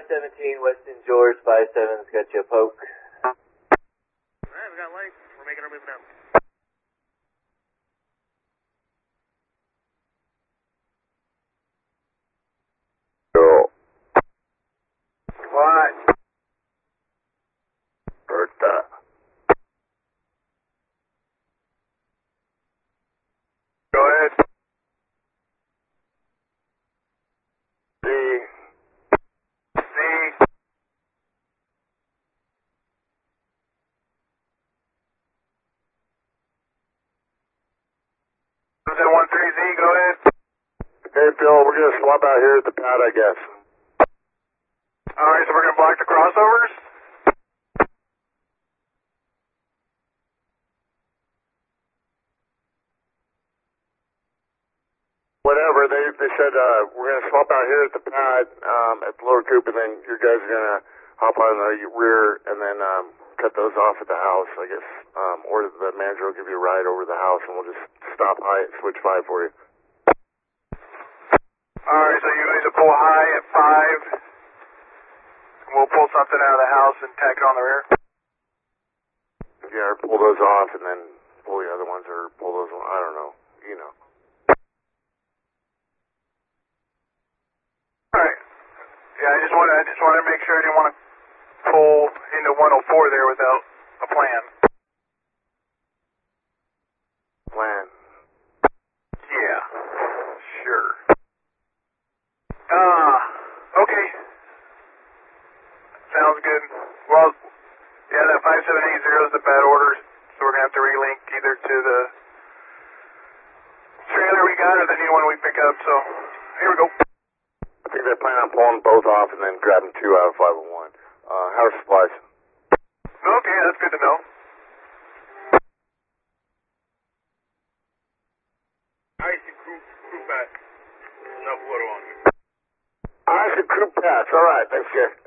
517 Weston George, 57's got you a poke. Alright, we got lights. We're making our move now. What? Bertha. Go ahead. C. Is it 13Z? Go ahead. Hey, Phil, we're going to swap out here at the pad, I guess. Alright, so we're going to block the crossovers? Whatever, they said we're going to swap out here at the pad at the lower coop, and then you guys are going to hop on the rear and then cut those off at the house, I guess. Or the manager will give you a ride over the house, and we'll just stop high at switch 5 for you. Alright, so you guys will pull high at 5. We'll pull something out of the house and tack it on the rear. Yeah, or pull those off and then pull the other ones, or pull those ones. I don't know. You know. Alright. Yeah, I just wanted to make sure I didn't want to pull into 104 there without a plan. Plan. Yeah. Sure. Okay. Sounds good. Well, yeah, that 5780 is the bad order, so we're going to have to relink either to the trailer we got or the new one we pick up, so here we go. I think they plan on pulling both off and then grabbing 2 out of 501. How are supplies? Okay, that's good to know. Ice and crew back. Enough water on me. Ice and crew pass. All right, thanks, Jay.